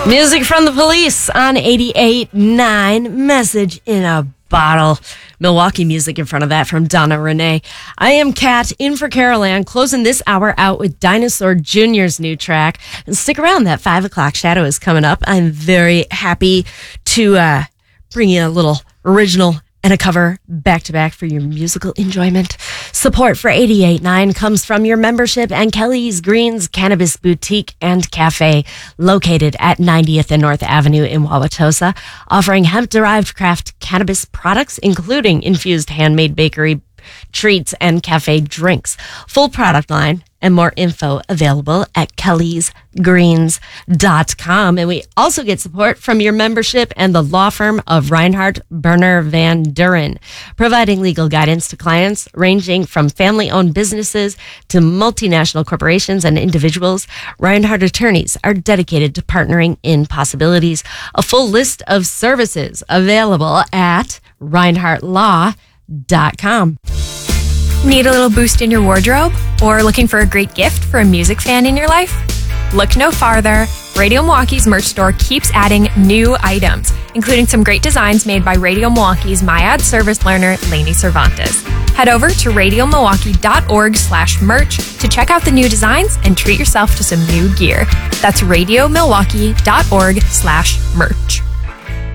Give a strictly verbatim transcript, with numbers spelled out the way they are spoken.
Music from the Police on eighty-eight point nine. Message in a Bottle. Milwaukee music in front of that from Donna Renee. I am Kat, in for Carol Ann, closing this hour out with Dinosaur Junior's new track. And stick around, that five o'clock shadow is coming up. I'm very happy to uh, bring you a little original and a cover back-to-back for your musical enjoyment. Support for eighty-eight point nine comes from your membership and Kelly's Greens Cannabis Boutique and Cafe, located at ninetieth and North Avenue in Wauwatosa, offering hemp-derived craft cannabis products, including infused handmade bakery treats and cafe drinks. Full product line and more info available at kellys greens dot com. And we also get support from your membership and the law firm of Reinhardt Berner Van Duren, providing legal guidance to clients ranging from family-owned businesses to multinational corporations and individuals. Reinhardt attorneys are dedicated to partnering in possibilities. A full list of services available at reinhardt law dot com. Need a little boost in your wardrobe? Or looking for a great gift for a music fan in your life? Look no farther. Radio Milwaukee's merch store keeps adding new items, including some great designs made by Radio Milwaukee's MyAd service learner, Lainey Cervantes. Head over to radio milwaukee dot org slash merch to check out the new designs and treat yourself to some new gear. That's radio milwaukee dot org slash merch.